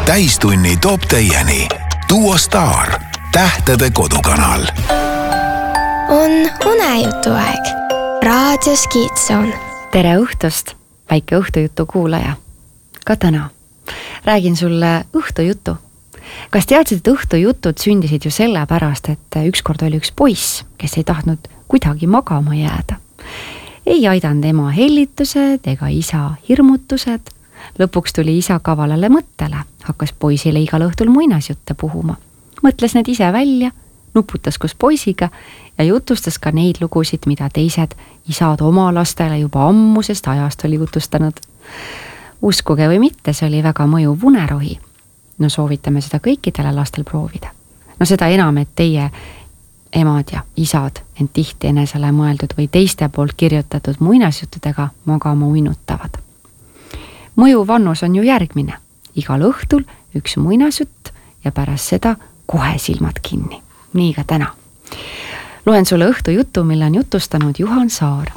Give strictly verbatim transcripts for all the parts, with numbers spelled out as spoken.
täistunni toob teieni Duo Star, Tähtede Kodukanal. On unejutu aeg. Raadios Kiitson. Tere õhtust, väike õhtujutu kuulaja. Ka täna räägin sulle õhtujutu. Kas teadsid, et õhtujutud sündisid ju selle pärast, et ükskord oli üks poiss, kes ei tahtnud kuidagi magama jääda. Ei aidanud ema hellitused ega isa hirmutused. Lõpuks tuli isa kavalale mõttele, hakkas poisile igal õhtul muinasjutte puhuma. Mõtles need ise välja, nuputas koos poisiga ja jutustas ka neid lugusid, mida teised isad oma lastele juba ammusest ajast oli jutustanud. Uskuge või mitte, see oli väga mõjuv unerohi. No soovitame seda kõikidele lastel proovida. No seda enam, et teie emad ja isad end tihti enesele mõeldud või teiste poolt kirjutatud muinasjuttudega magama uinutavad. Mõju vannus on ju järgmine. Igal õhtul üks muinasjutt ja pärast seda kohe silmad kinni. Nii ka täna. Loen sulle õhtujutu, mille on jutustanud Juhan Saar.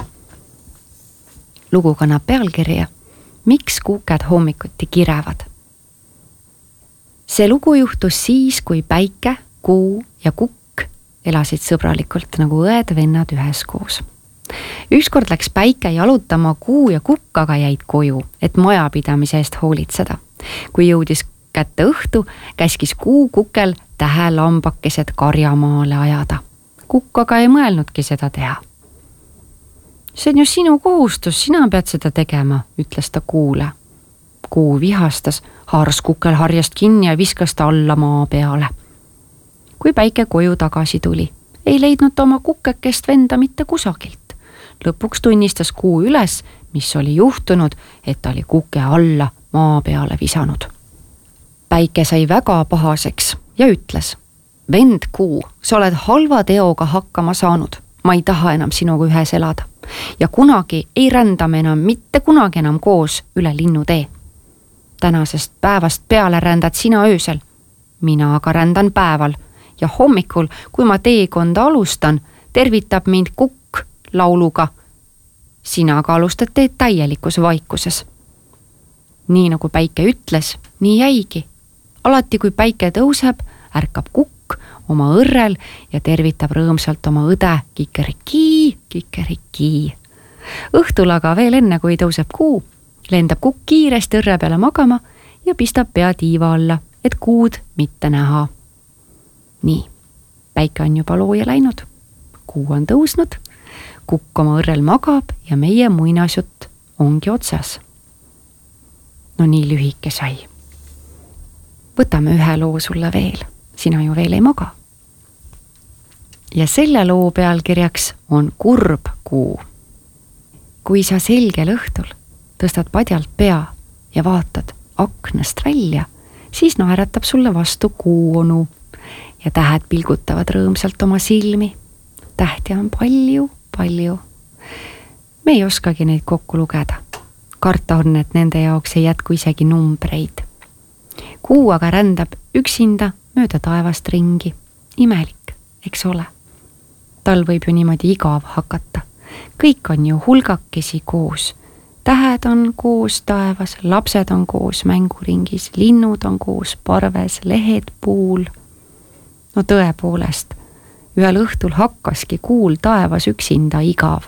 Lugu kannab pealkirja Miks kuuked hommikuti kirevad? See lugu juhtus siis, kui päike, kuu ja kukk elasid sõbralikult nagu õed-vennad üheskoos. Ükskord läks päike jalutama, kuu ja kukk aga jäid koju, et majapidamise eest hoolitseda. Kui jõudis kätte õhtu, käskis kuu kukel tähelambakesed karjamaale ajada. Kukk aga ei mõelnudki seda teha. See on ju sinu kohustus, sina pead seda tegema, ütles ta kuule. Kuu vihastas, haaras kukel harjast kinni ja viskas ta alla maa peale. Kui päike koju tagasi tuli, ei leidnud ta oma kukekest venda mitte kusagilt. Lõpuks tunnistas kuu üles, mis oli juhtunud, et ta oli kuke alla maa peale visanud. Päike sai väga pahaseks ja ütles, vend kuu, sa oled halva teoga hakkama saanud. Ma ei taha enam sinuga ühes elada ja kunagi ei rändame enam, mitte kunagi enam koos üle linnutee. Tänasest päevast peale rändad sina öösel, mina aga rändan päeval ja hommikul, kui ma teekonda alustan, tervitab mind kukk lauluga. Sina aga alustad teed täielikus vaikuses. Nii nagu päike ütles, nii jäigi. Alati kui päike tõuseb, ärkab kukk oma õrrel ja tervitab rõõmsalt oma õde kikerikii, kikerikii. Õhtul aga veel enne, kui tõuseb kuu, lendab kukk kiiresti õrre peale magama ja pistab pea tiiva alla, et kuud mitte näha. Nii, päike on juba looja läinud, kuu on tõusnud, kukk oma õrrel magab ja meie muinasjutt ongi otsas. No nii lühike sai. Võtame ühe loo sulle veel, sina ju veel ei maga. Ja selle loo pealkirjaks on Kurb kuu. Kui sa selgel õhtul tõstad padjalt pea ja vaatad aknast välja, siis naeratab sulle vastu kuuonu ja tähed pilgutavad rõõmsalt oma silmi. Tähti on palju, palju. Me ei oskagi neid kokku lugeda. Karta on, et nende jaoks ei jätku isegi numbreid. Kuu aga rändab üksinda mööda taevast ringi. Imelik, eks ole. Tal võib ju niimoodi igav hakata. Kõik on ju hulgakesi koos. Tähed on koos taevas, lapsed on koos mänguringis, linnud on koos parves, lehed puul. No tõepoolest, ühel õhtul hakkaski kuul taevas üksinda igav.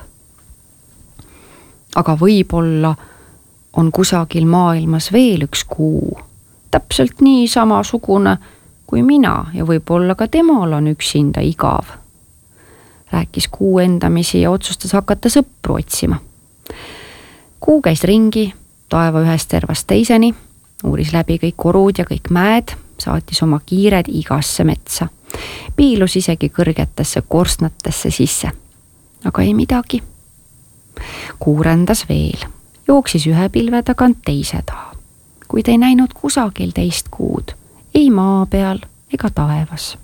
Aga võib-olla on kusagil maailmas veel üks kuu, täpselt nii samasugune kui mina ja võib-olla ka temal on üksinda igav. Rääkis kuu endamisi ja otsustas hakata sõpru otsima. Kuu käis ringi, taeva ühest tervast teiseni, uuris läbi kõik korud ja kõik mäed, saatis oma kiired igasse metsa. Piilus isegi kõrgetesse korstnatesse sisse. Aga ei midagi. Kuu rändas veel, jooksis ühe pilve tagant teise taha. Kuid ei näinud kusagil teist kuud, ei maa peal ega taevas.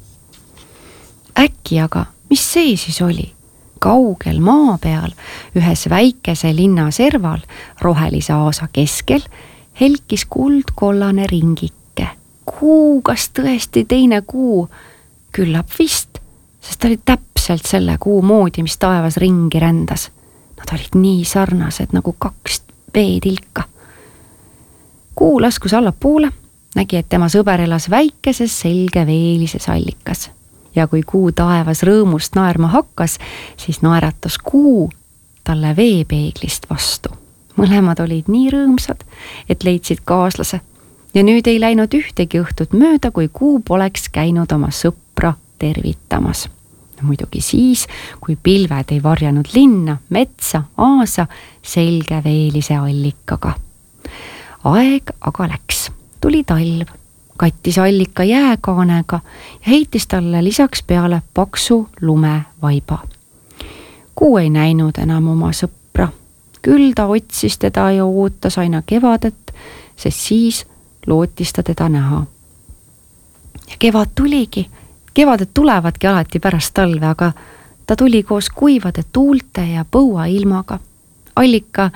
Äkki aga, mis see siis oli? Kaugel maa peal, ühes väikese linna serval, rohelise aasa keskel, helkis kuldkollane ringike. Kuu, kas tõesti teine kuu? Küllap vist, sest oli täpselt selle kuu moodi, mis taevas ringi rändas. Nad olid nii sarnased nagu kaks veetilka. Kuu laskus allapoole nägi, et tema sõber elas väikeses selgeveelises allikas. Ja kui Kuu taevas rõõmust naerma hakkas, siis naeratas Kuu talle veepeeglist vastu. Mõlemad olid nii rõõmsad, et leidsid kaaslase. Ja nüüd ei läinud ühtegi õhtut mööda, kui Kuu poleks käinud oma sõpra tervitamas. Muidugi siis, kui pilved ei varjanud linna, metsa, aasa selgeveelise allikaga. Aeg aga läks. Tuli talv, kattis allika jääkaanega ja heitis talle lisaks peale paksu lumevaiba. Kuu ei näinud enam oma sõpra. Küll ta otsis teda ja ootas aina kevadet, sest siis lootis ta teda näha. Ja kevad tuligi. Kevaded tulevadki alati pärast talve, aga ta tuli koos kuivade tuulte ja põua ilmaga. Allika,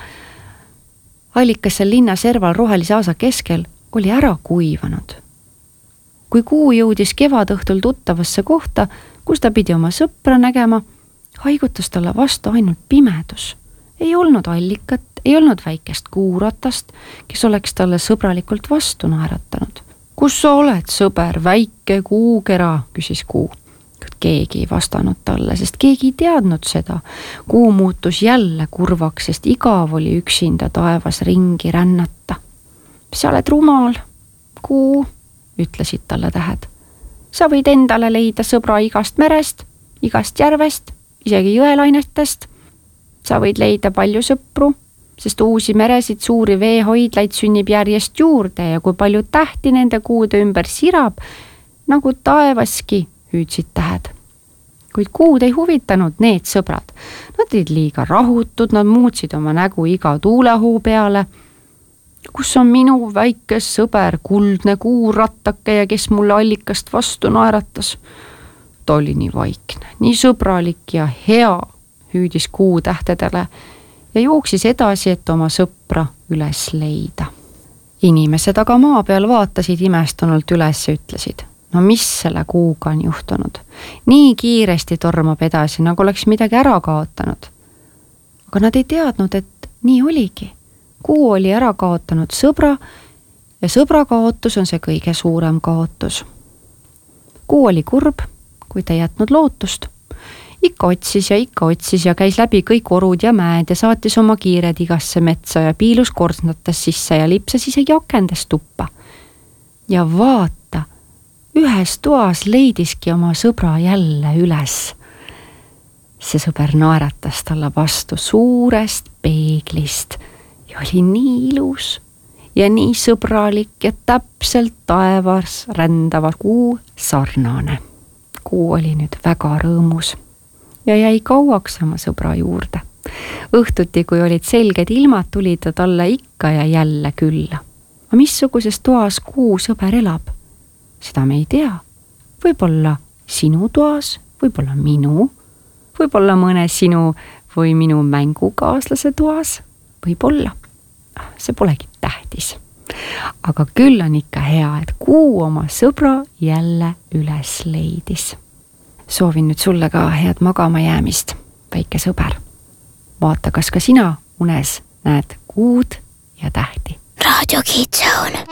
allikas seal linna serval rohelise aasa keskel oli ära kuivanud. Kui Kuu jõudis kevadõhtul tuttavasse kohta, kus ta pidi oma sõpra nägema, haigutas talle vastu ainult pimedus. Ei olnud allikat, ei olnud väikest kuuratast, kes oleks talle sõbralikult vastu naeratanud. Kus sa oled, sõber, väike kuukera, küsis Kuu. Keegi ei vastanud talle, sest keegi ei teadnud seda. Kuu muutus jälle kurvaks, sest igav oli üksinda taevas ringi rännata. Sa oled rumal, Kuu, ütlesid talle tähed. Sa võid endale leida sõbra igast merest, igast järvest, isegi jõelainetest. Sa võid leida palju sõpru, sest uusi meresid, suuri veehoidlaid sünnib järjest juurde ja kui palju tähti nende kuude ümber sirab, nagu taevaski, hüüdsid tähed. Kuid Kuud ei huvitanud need sõbrad. Nad olid liiga rahutud, nad muutsid oma nägu iga tuulehuu peale. Kus on minu väike sõber, kuldne kuurattake ja kes mulle allikast vastu naeratas? Ta oli nii vaikne, nii sõbralik ja hea, hüüdis Kuu tähtedele ja jooksis edasi, et oma sõpra üles leida. Inimesed aga maa peal vaatasid imestunult üles ja ütlesid, no mis selle Kuuga on juhtunud? Nii kiiresti tormab edasi, nagu oleks midagi ära kaotanud. Aga nad ei teadnud, et nii oligi. Kuu oli ära kaotanud sõbra ja sõbra kaotus on see kõige suurem kaotus. Kuu oli kurb, kui ta jätnud lootust. Ikka otsis ja ikka otsis ja käis läbi kõik orud ja mäed ja saatis oma kiired igasse metsa ja piilus kordsnatas sisse ja lipsas isegi akendes tuppa. Ja vaata, ühes toas leidiski oma sõbra jälle üles. See sõber naeratas talle vastu suurest peeglist ja oli nii ilus ja nii sõbralik ja täpselt taevas rändava Kuu sarnane. Kuu oli nüüd väga rõõmus ja jäi kauaks oma sõbra juurde. Õhtuti, kui olid selged ilmad, tuli ta talle ikka ja jälle külla. Aga missuguses toas Kuu sõber elab? Seda me ei tea. Võib-olla sinu toas, võib-olla minu, võib-olla mõne sinu või minu mängukaaslase toas, võib-olla. See polegi tähtis. Aga küll on ikka hea, et Kuu oma sõbra jälle üles leidis. Soovin nüüd sulle ka head magama jäämist, väike sõber. Vaata, kas ka sina unes näed Kuud ja tähti. Raadio Kids Zone.